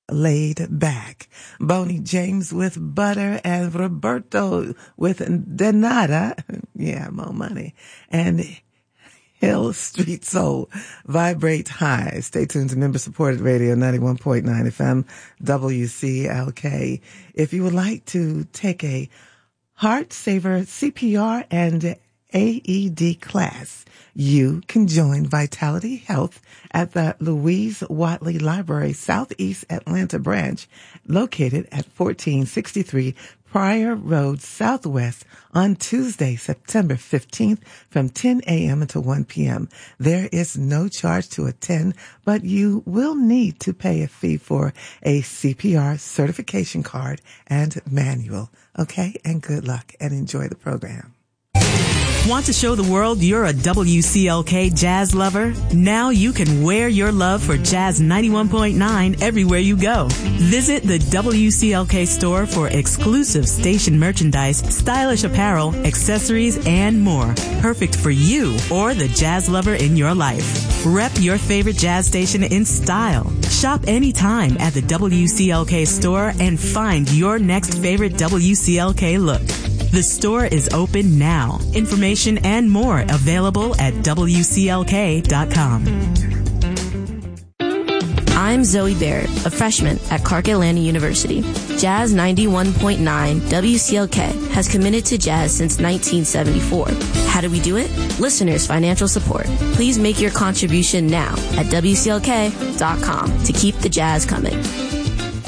Laid Back. Boney James with Butter and Roberto with Denada. Yeah, more money. And Hill Street Soul, Vibrate High. Stay tuned to member-supported radio, 91.9 FM, WCLK. If you would like to take a Heart Saver CPR and AED class, you can join Vitality Health at the Louise Watley Library Southeast Atlanta branch, located at 1463 Pryor Road Southwest on Tuesday, September 15th from 10 a.m. until 1 p.m. There is no charge to attend, but you will need to pay a fee for a CPR certification card and manual. Okay, and good luck and enjoy the program. Want to show the world you're a WCLK jazz lover? Now you can wear your love for Jazz 91.9 everywhere you go. Visit the WCLK store for exclusive station merchandise, stylish apparel, accessories, and more. Perfect for you or the jazz lover in your life. Rep your favorite jazz station in style. Shop anytime at the WCLK store and find your next favorite WCLK look. The store is open now. Information and more available at WCLK.com. I'm Zoe Barrett, a freshman at Clark Atlanta University. Jazz 91.9 WCLK has committed to jazz since 1974. How do we do it? Listeners' financial support. Please make your contribution now at WCLK.com to keep the jazz coming.